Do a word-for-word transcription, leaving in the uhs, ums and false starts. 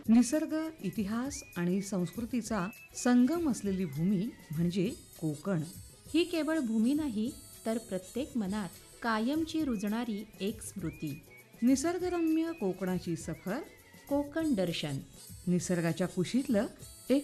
निसर्ग, इतिहास आणि संस्कृतीचा संगम असलेली भूमी म्हणजे कोकण. ही केवळ भूमी नाही, तर प्रत्येक मनात कायमची रुजणारी एक स्मृती. निसर्गरम्य कोकणाची सफर, कोकण दर्शन. निसर्गाच्या कुशीतलं एक